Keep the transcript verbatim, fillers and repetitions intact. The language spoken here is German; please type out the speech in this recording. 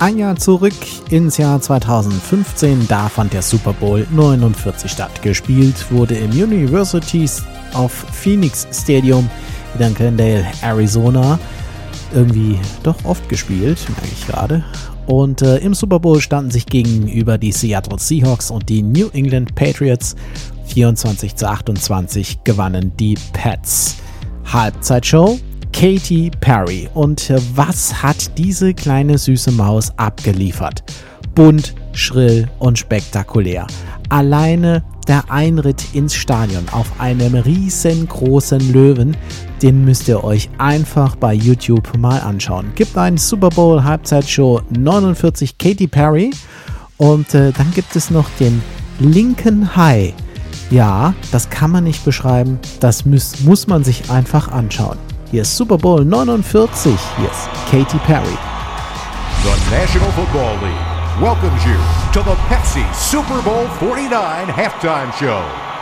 Ein Jahr zurück ins Jahr zweitausendfünfzehn, da fand der Super Bowl neunundvierzig statt. Gespielt wurde im University of Phoenix Stadium in Glendale, Arizona. Irgendwie doch oft gespielt, merke ich gerade. Und äh, im Super Bowl standen sich gegenüber die Seattle Seahawks und die New England Patriots. vierundzwanzig zu achtundzwanzig gewannen die Pats. Halbzeitshow Katy Perry. Und äh, was hat diese kleine süße Maus abgeliefert? Bunt, schrill und spektakulär. Alleine der Einritt ins Stadion auf einem riesengroßen Löwen, den müsst ihr euch einfach bei YouTube mal anschauen. Gibt ein Super Bowl Halbzeitshow neunundvierzig Katy Perry und äh, dann gibt es noch den linken Hai. Ja, das kann man nicht beschreiben, das muss, muss man sich einfach anschauen. Hier ist Super Bowl neunundvierzig, hier ist Katy Perry. The National Football League welcomes you to the Pepsi Super Bowl forty-nine halftime show.